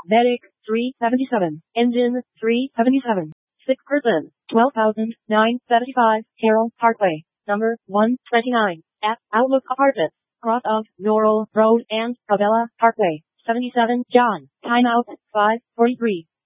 Medic, 377. Engine, 377. Sick person, 12,975. Carroll Parkway, number 129. At Outlook Apartments, cross of Norrell Road and Provella Parkway, 77. John, timeout, 5:43.